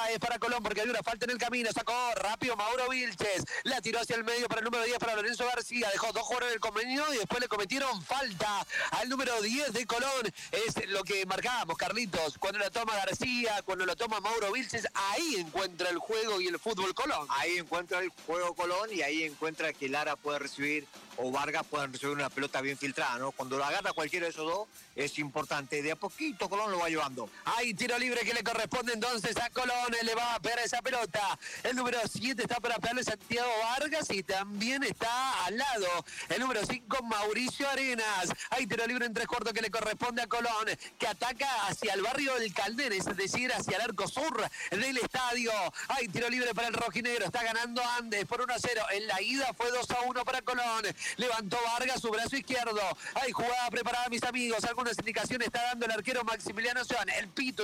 es para Colón porque hay una falta en el camino. Sacó rápido Mauro Vilches. La tiró hacia el medio para el número 10 para Lorenzo García. Dejó 2 jugadores en el convenio y después le cometieron falta al número 10 de Colón. Es lo que marcábamos, Carlitos. Cuando lo toma García, cuando lo toma Mauro Vilches, ahí encuentra el juego y el fútbol Colón. Ahí encuentra el juego Colón y ahí encuentra que Lara puede recibir o Vargas pueden recibir una pelota bien filtrada, ¿no? Cuando lo agarra cualquiera de esos dos es importante. De a poquito Colón lo va llevando. Hay tiro libre que le corresponde entonces a Colón. Le va a pegar esa pelota. El número 7 está para pegarle Santiago Vargas y también está al lado el número 5 Mauricio Arenas. Hay tiro libre en 3/4 que le corresponde a Colón, que ataca hacia el barrio del Caldén, es decir, hacia el arco sur del estadio. Hay tiro libre para el rojinegro. Está ganando Andes por 1-0. En la ida fue 2-1 para Colón. Levantó Vargas su brazo izquierdo. Hay jugada preparada, mis amigos. Algunas indicaciones está dando el arquero Maximiliano Sean. El pito